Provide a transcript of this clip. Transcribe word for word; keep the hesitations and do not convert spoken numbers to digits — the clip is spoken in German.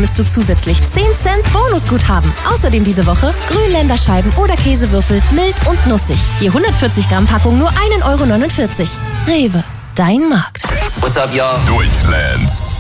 sammelst du zusätzlich zehn Cent Bonusguthaben. Außerdem diese Woche Grünländerscheiben oder Käsewürfel, mild und nussig. Je hundertvierzig Gramm Packung nur ein Euro neunundvierzig. Rewe, dein Markt. What's up, y'all? Deutschlands